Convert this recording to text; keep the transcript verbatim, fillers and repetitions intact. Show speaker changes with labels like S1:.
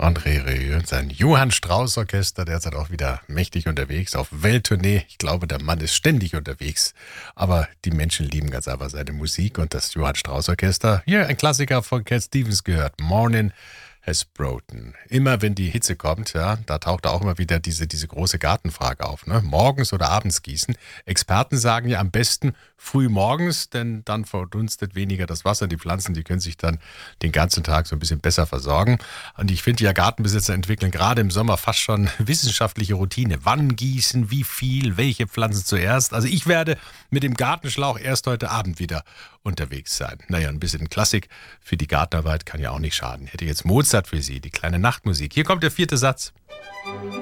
S1: André Rieu und sein Johann Strauss Orchester, derzeit auch wieder mächtig unterwegs auf Welttournee. Ich glaube, der Mann ist ständig unterwegs, aber die Menschen lieben ganz einfach seine Musik und das Johann Strauss Orchester. Hier ein Klassiker von Cat Stevens gehört, Morning Has Broken. Immer wenn die Hitze kommt, ja, da taucht auch immer wieder diese, diese große Gartenfrage auf, ne? Morgens oder abends gießen. Experten sagen ja am besten früh morgens, denn dann verdunstet weniger das Wasser. Die Pflanzen, die können sich dann den ganzen Tag so ein bisschen besser versorgen. Und ich finde ja, Gartenbesitzer entwickeln gerade im Sommer fast schon wissenschaftliche Routine. Wann gießen, wie viel, welche Pflanzen zuerst. Also ich werde mit dem Gartenschlauch erst heute Abend wieder unterwegs sein. Naja, ein bisschen Klassik für die Gartenarbeit kann ja auch nicht schaden. Hätte jetzt Mozart für Sie, die kleine Nachtmusik. Hier kommt der vierte Satz.